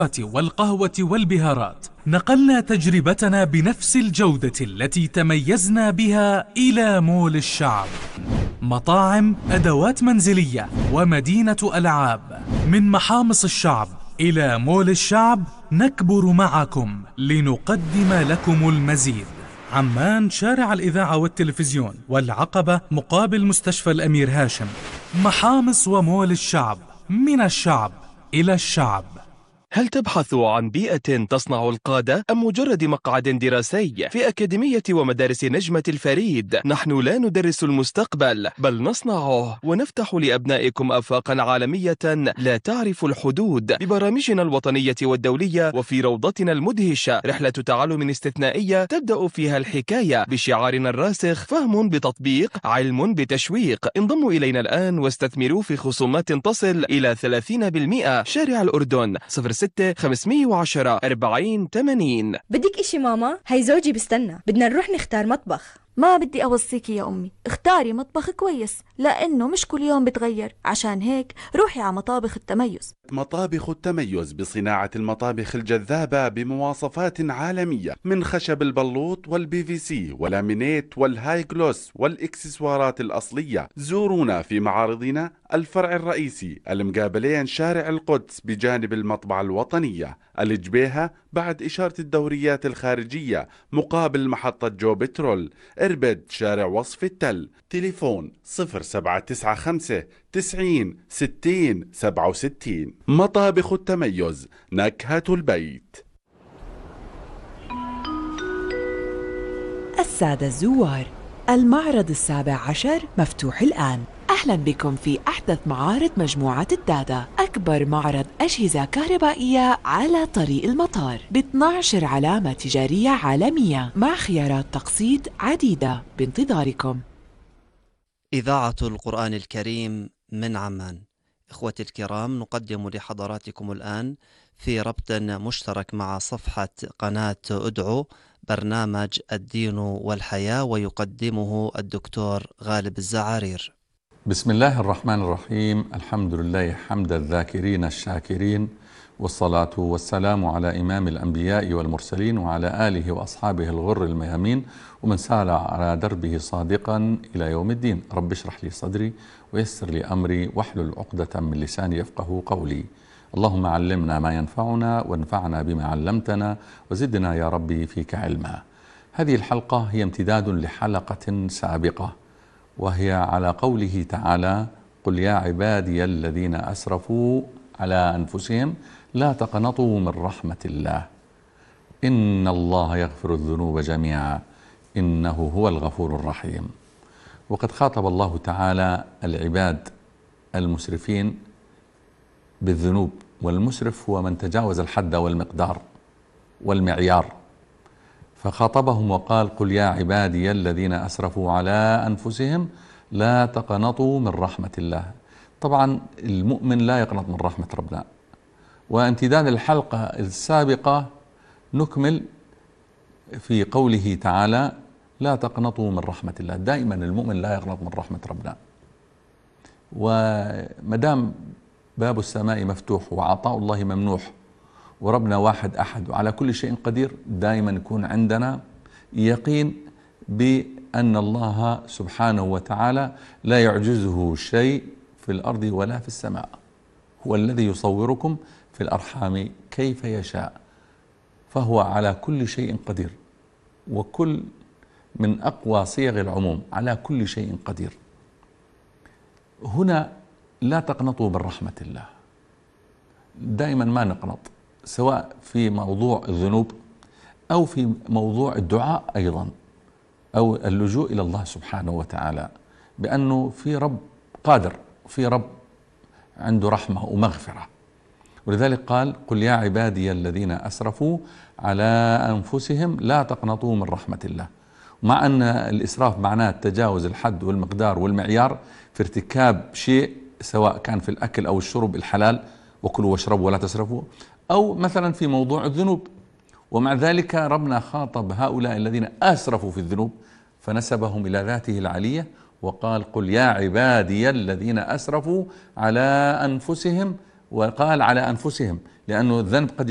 والقهوة والبهارات، نقلنا تجربتنا بنفس الجودة التي تميزنا بها إلى مول الشعب. مطاعم، أدوات منزلية ومدينة ألعاب، من محامص الشعب إلى مول الشعب نكبر معكم لنقدم لكم المزيد. عمان، شارع الإذاعة والتلفزيون، والعقبة مقابل مستشفى الأمير هاشم. محامص ومول الشعب، من الشعب إلى الشعب. هل تبحث عن بيئة تصنع القادة أم مجرد مقعد دراسي؟ في أكاديمية ومدارس نجمة الفريد نحن لا ندرس المستقبل بل نصنعه، ونفتح لأبنائكم آفاقا عالمية لا تعرف الحدود ببرامجنا الوطنية والدولية. وفي روضتنا المدهشة رحلة تعلم استثنائية تبدأ فيها الحكاية بشعارنا الراسخ: فهم بتطبيق، علم بتشويق. انضموا إلينا الآن واستثمروا في خصومات تصل إلى 30%. شارع الأردن 06-510-40-80. بدك إشي ماما؟ هاي زوجي بستنى، بدنا نروح نختار مطبخ. ما بدي أوصيكي يا أمي، اختاري مطبخ كويس لأنه مش كل يوم بتغير. عشان هيك روحي على مطابخ التميز. مطابخ التميز بصناعة المطابخ الجذابة بمواصفات عالمية، من خشب البلوط والبي في سي واللامينيت والهاي جلوس والإكسسوارات الأصلية. زورونا في معارضنا الفرع الرئيسي المقابلين شارع القدس بجانب المطبعة الوطنية، الجبيهة بعد إشارة الدوريات الخارجية مقابل محطة جو بترول. إربد شارع وصف التل. تليفون 0795 90 60 67. مطابخ التميز، نكهة البيت. السادة الزوار، المعرض 17 مفتوح الآن. أهلا بكم في أحدث معارض مجموعة الدادا، أكبر معرض أجهزة كهربائية على طريق المطار، ب 12 علامة تجارية عالمية مع خيارات تقسيط عديدة بانتظاركم. إذاعة القرآن الكريم من عمان. إخوتي الكرام، نقدم لحضراتكم الآن في ربط مشترك مع صفحة قناة أدعو برنامج الدين والحياة، ويقدمه الدكتور غالب الزعارير. بسم الله الرحمن الرحيم. الحمد لله حمد الذاكرين الشاكرين، والصلاة والسلام على إمام الأنبياء والمرسلين وعلى آله وأصحابه الغر الميامين ومن سار على دربه صادقا إلى يوم الدين. رب اشرح لي صدري ويسر لي أمري واحلل عقدة من لساني يفقه قولي. اللهم علمنا ما ينفعنا وانفعنا بما علمتنا وزدنا يا ربي فيك علما. هذه الحلقة هي امتداد لحلقة سابقة، وهي على قوله تعالى: قل يا عبادي الذين أسرفوا على أنفسهم لا تقنطوا من رحمة الله إن الله يغفر الذنوب جميعا إنه هو الغفور الرحيم. وقد خاطب الله تعالى العباد المسرفين بالذنوب، والمسرف هو من تجاوز الحد والمقدار والمعيار، فخاطبهم وقال: قل يا عبادي الذين أسرفوا على أنفسهم لا تقنطوا من رحمة الله. طبعا المؤمن لا يقنط من رحمة ربنا. وامتداد الحلقة السابقة نكمل في قوله تعالى: لا تقنطوا من رحمة الله. دائما المؤمن لا يقنط من رحمة ربنا، ومدام باب السماء مفتوح وعطاء الله ممنوح وربنا واحد أحد وعلى كل شيء قدير، دائما يكون عندنا يقين بأن الله سبحانه وتعالى لا يعجزه شيء في الأرض ولا في السماء. هو الذي يصوركم في الأرحام كيف يشاء، فهو على كل شيء قدير، وكل من أقوى صيغ العموم على كل شيء قدير. هنا لا تقنطوا من رحمة الله. دائما ما نقنط، سواء في موضوع الذنوب أو في موضوع الدعاء أيضا، أو اللجوء إلى الله سبحانه وتعالى، بأنه في رب قادر، في رب عنده رحمة ومغفرة. ولذلك قال: قل يا عبادي الذين أسرفوا على أنفسهم لا تقنطوا من رحمة الله. مع أن الإسراف معناه تجاوز الحد والمقدار والمعيار في ارتكاب شيء، سواء كان في الأكل أو الشرب الحلال، وكلوا واشربوا ولا تسرفوا، أو مثلا في موضوع الذنوب. ومع ذلك ربنا خاطب هؤلاء الذين أسرفوا في الذنوب فنسبهم إلى ذاته العلية وقال: قل يا عبادي الذين أسرفوا على أنفسهم، وقال على أنفسهم لأنه الذنب قد